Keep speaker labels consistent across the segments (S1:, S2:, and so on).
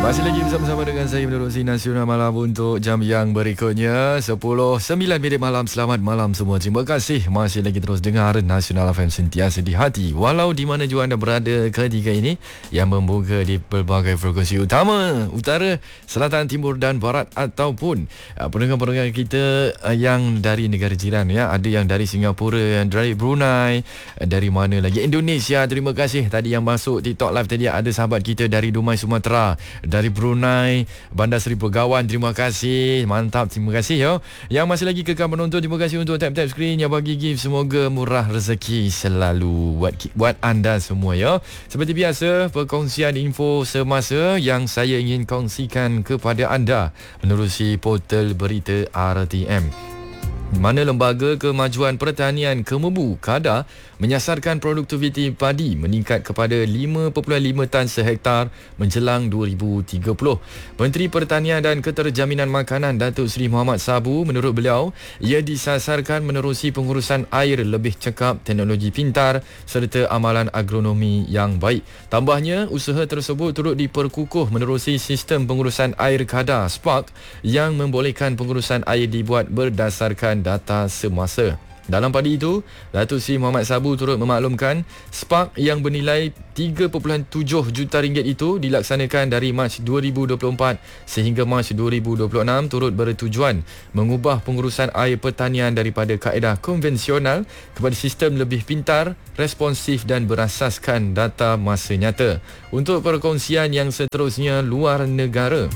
S1: Masih lagi bersama-sama dengan saya menerusi Nasional Malam untuk jam yang berikutnya 10.09 malam. Selamat malam semua. Terima kasih masih lagi terus dengar Nasional FM sentiasa di hati. Walau di mana jua anda berada ketika ini, yang membuka di pelbagai frekuensi utama, utara, selatan, timur dan barat, ataupun pendengar-pendengar kita yang dari negara jiran ya. Ada yang dari Singapura, yang dari Brunei, dari mana lagi, Indonesia. Terima kasih tadi yang masuk TikTok live tadi. Ada sahabat kita dari Dumai, Sumatera, dari Brunei, Bandar Seri Begawan. Terima kasih, mantap, terima kasih yo. Yang masih lagi kekal menonton, terima kasih untuk tap-tap skrin yang bagi gift. Semoga murah rezeki selalu buat anda semua yo. Seperti biasa, perkongsian info semasa yang saya ingin kongsikan kepada anda menerusi portal berita RTM. Mana Lembaga Kemajuan Pertanian Kemubu KADA menyasarkan produktiviti padi meningkat kepada 5.5 tan sehektar menjelang 2030. Menteri Pertanian dan Keterjaminan Makanan Datuk Seri Muhammad Sabu, menurut beliau, ia disasarkan menerusi pengurusan air lebih cekap, teknologi pintar serta amalan agronomi yang baik. Tambahnya, usaha tersebut turut diperkukuh menerusi sistem pengurusan air KADA SPARK yang membolehkan pengurusan air dibuat berdasarkan data semasa. Dalam padi itu, Datuk Seri Muhammad Sabu turut memaklumkan SPARK yang bernilai 3.7 juta ringgit itu dilaksanakan dari Mac 2024 sehingga Mac 2026 turut bertujuan mengubah pengurusan air pertanian daripada kaedah konvensional kepada sistem lebih pintar, responsif dan berasaskan data masa nyata. Untuk perkongsian yang seterusnya, luar negara,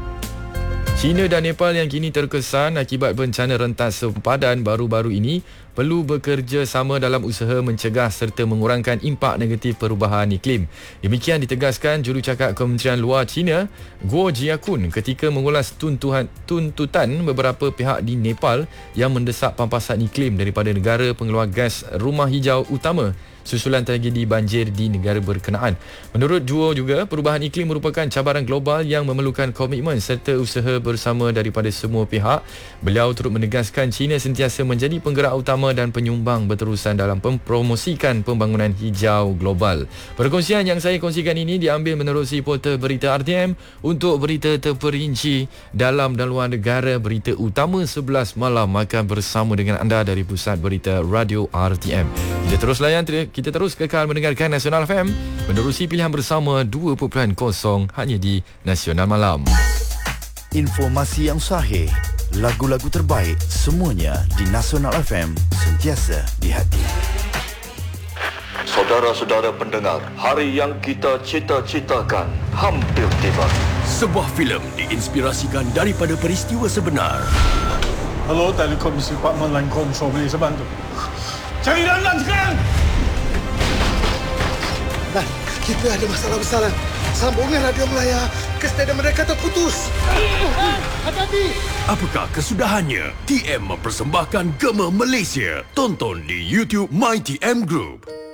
S1: China dan Nepal yang kini terkesan akibat bencana rentas sempadan baru-baru ini perlu bekerja sama dalam usaha mencegah serta mengurangkan impak negatif perubahan iklim. Demikian ditegaskan jurucakap Kementerian Luar China, Guo Jiakun, ketika mengulas tuntutan beberapa pihak di Nepal yang mendesak pampasan iklim daripada negara pengeluar gas rumah hijau utama susulan tragedi banjir di negara berkenaan. Menurut Guo juga, perubahan iklim merupakan cabaran global yang memerlukan komitmen serta usaha bersama daripada semua pihak. Beliau turut menegaskan China sentiasa menjadi penggerak utama dan penyumbang berterusan dalam mempromosikan pembangunan hijau global. Perkongsian yang saya kongsikan ini diambil menerusi portal berita RTM. Untuk berita terperinci dalam dan luar negara, berita utama 11 malam akan bersama dengan anda dari Pusat Berita Radio RTM. Kita terus kekal mendengarkan Nasional FM menerusi pilihan bersama 2.0 hanya di Nasional Malam.
S2: Informasi yang sahih, lagu-lagu terbaik, semuanya di Nasional FM, sentiasa di hati.
S3: Saudara-saudara pendengar, hari yang kita cita-citakan hampir tiba.
S4: Sebuah filem diinspirasikan daripada peristiwa sebenar.
S5: Hello, Telekom Department Line Control, boleh saya bantu? Cari Lan sekarang!
S6: Lan, kita ada masalah besar, Lan. Sambungan radio Melaya ke stadium mereka terputus. Hati-hati!
S4: Apakah kesudahannya? TM mempersembahkan Gema Malaysia. Tonton di YouTube My TM Group.